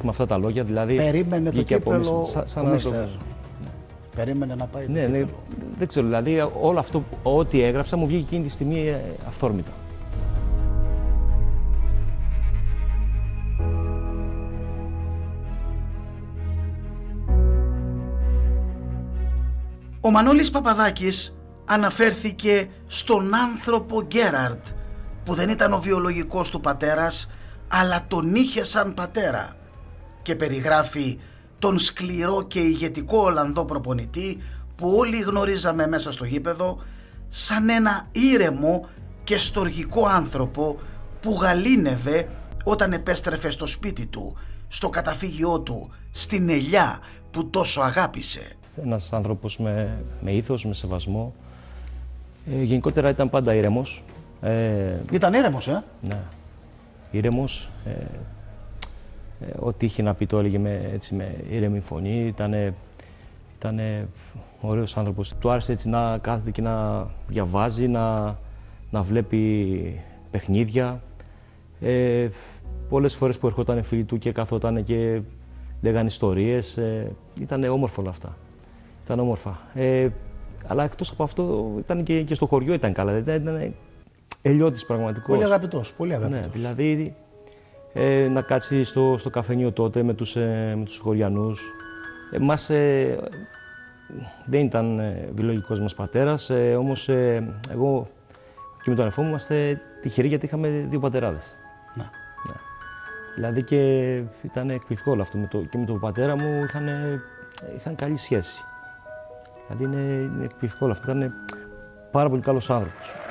με αυτά τα λόγια. Δηλαδή, περίμενε το κύπελλο σαν ο Μίστερ. Περίμενε να πάει το κύπελλο. Δεν ξέρω, δηλαδή όλο αυτό, ό,τι έγραψα μου βγήκε εκείνη τη στιγμή αυθόρμητα. Ο Μανώλης Παπαδάκης αναφέρθηκε στον άνθρωπο Γκέραρντ, που δεν ήταν ο βιολογικός του πατέρας, αλλά τον είχε σαν πατέρα, και περιγράφει τον σκληρό και ηγετικό Ολλανδό προπονητή που όλοι γνωρίζαμε μέσα στο γήπεδο σαν ένα ήρεμο και στοργικό άνθρωπο που γαλήνευε όταν επέστρεφε στο σπίτι του, στο καταφύγιό του, στην ελιά που τόσο αγάπησε. Ένας άνθρωπος με ήθος, με σεβασμό. Γενικότερα ήταν πάντα ήρεμος. Ήταν ήρεμος, Ναι, ήρεμος. Ό,τι είχε να πει το έλεγε με ήρεμη φωνή. Ήταν ωραίος άνθρωπος. Του άρεσε έτσι να κάθεται και να διαβάζει, να βλέπει παιχνίδια. Πολλές φορές που ερχόταν φίλοι του και καθόταν και λέγανε ιστορίες. Ήταν όμορφο όλα αυτά. Ήταν όμορφα. Αλλά εκτός από αυτό ήταν και στο χωριό ήταν καλά. Ήταν ελιώτης πραγματικός. Πολύ αγαπητός, πολύ αγαπητός. Ναι, δηλαδή να κάτσει στο καφενείο τότε με τους χωριανούς. Εμάς δεν ήταν βιολογικός μας πατέρας, όμως εγώ και με τον αδερφό μου είμαστε τυχεροί γιατί είχαμε δύο πατεράδες. Ναι. Ναι. Δηλαδή και ήταν εκπληκτικό όλο αυτό. Και με τον πατέρα μου είχαν καλή σχέση. Δηλαδή είναι εκπληκτικό όλο αυτό. Ήταν πάρα πολύ καλός άνθρωπος.